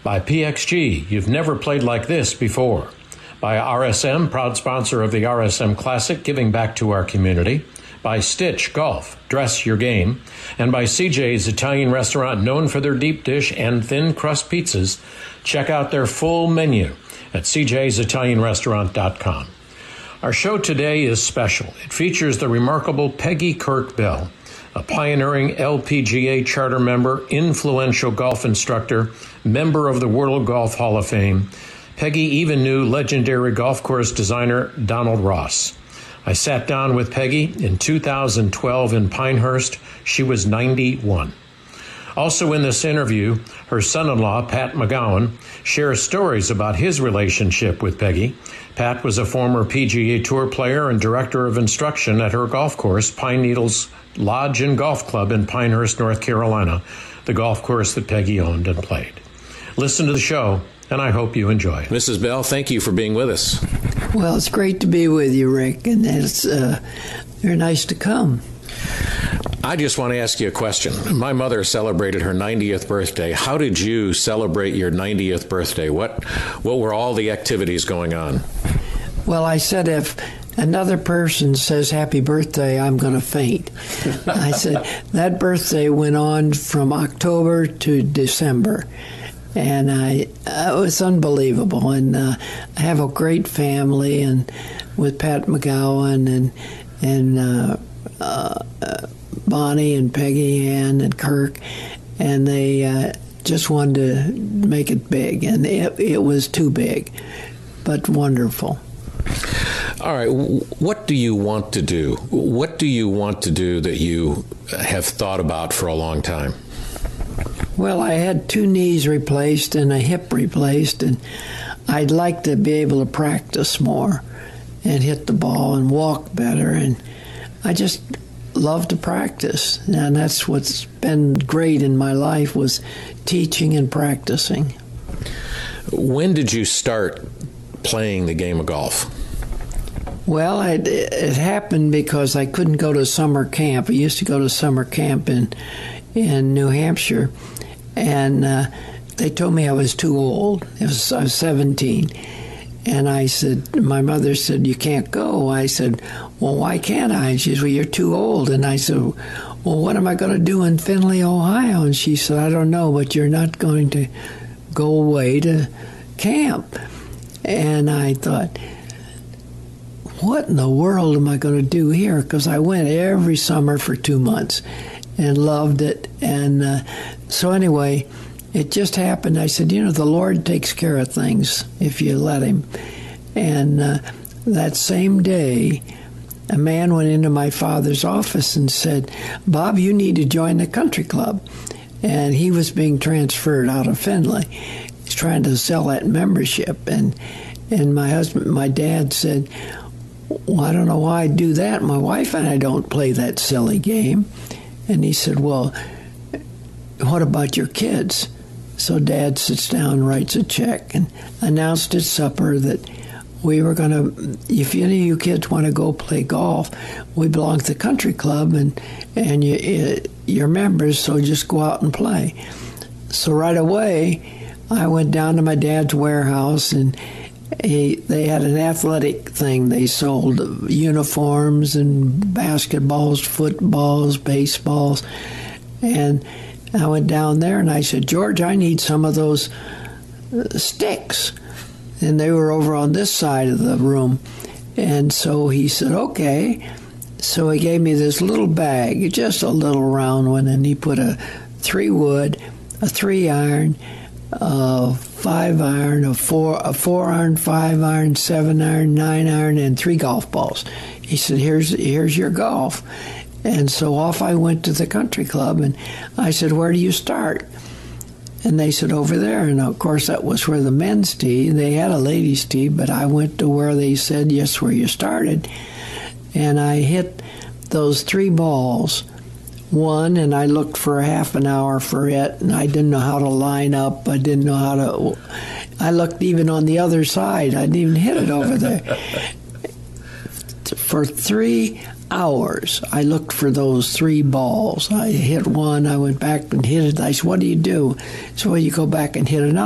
By PXG, you've never played like this before. By RSM, proud sponsor of the RSM Classic, giving back to our community. By Stitch Golf, dress your game. And by CJ's Italian Restaurant, known for their deep dish and thin crust pizzas. Check out their full menu at cjsitalianrestaurant.com. Our show today is special. It features the remarkable Peggy Kirk Bell, a pioneering LPGA charter member, influential golf instructor, member of the World Golf Hall of Fame. Peggy even knew legendary golf course designer Donald Ross. I sat down with Peggy in 2012 in Pinehurst. She was 91. Also in this interview, her son-in-law, Pat McGowan, shares stories about his relationship with Peggy. Pat was a former PGA Tour player and director of instruction at her golf course, Pine Needles Lodge and Golf Club in Pinehurst, North Carolina, the golf course that Peggy owned and played. Listen to the show, and I hope you enjoy it. Mrs. Bell, thank you for being with us. Well, it's great to be with you, Rick, and it's very nice to come. I just want to ask you a question. My mother celebrated her 90th birthday. How did you celebrate your 90th birthday? What were all the activities going on? Well, I said if another person says happy birthday, I'm going to faint. I said that birthday went on from October to December. And it was unbelievable. And I have a great family, and with Pat McGowan and Bonnie and Peggy Ann and Kirk, and they just wanted to make it big, and it was too big, but wonderful. All right, what do you want to do? What do you want to do that you have thought about for a long time? Well, I had 2 knees replaced and a hip replaced, and I'd like to be able to practice more and hit the ball and walk better, and I just love to practice, and that's what's been great in my life was teaching and practicing. When did you start playing the game of golf? Well, it happened because I couldn't go to summer camp. I used to go to summer camp in New Hampshire, and they told me I was too old. I was 17. And I said, my mother said, you can't go. I said, well, why can't I? And she said, well, you're too old. And I said, well, what am I going to do in Findlay, Ohio? And she said, I don't know, but you're not going to go away to camp. And I thought, what in the world am I going to do here? Because I went every summer for 2 months and loved it. And so anyway, it just happened. I said, the Lord takes care of things if you let him. And that same day, a man went into my father's office and said, Bob, you need to join the country club. And he was being transferred out of Findlay. He's trying to sell that membership. And my dad said, well, I don't know why I'd do that. My wife and I don't play that silly game. And he said, well, what about your kids? So Dad sits down and writes a check and announced at supper that we were going to, if any of you kids want to go play golf, we belong to the country club and you're members, so just go out and play. So right away, I went down to my dad's warehouse, and they had an athletic thing. They sold uniforms and basketballs, footballs, baseballs, and I went down there and I said, George, I need some of those sticks. And they were over on this side of the room. And so he said, okay. So he gave me this little bag, just a little round one, and he put a 3-wood, a 3-iron, a 5-iron, a 4-iron, 5-iron, 7-iron, 9-iron, and 3 golf balls. He said, here's your golf. And so off I went to the country club, and I said, where do you start? And they said, over there. And, of course, that was where the men's tee. They had a ladies' tee, but I went to where they said, yes, where you started. And I hit those 3 balls, one, and I looked for half an hour for it, and I didn't know how to line up. I didn't know how to... I looked even on the other side. I didn't even hit it over there. For 3 hours, I looked for those 3 balls. I hit one, I went back and hit it. I said, what do you do? So, well, you go back and hit another.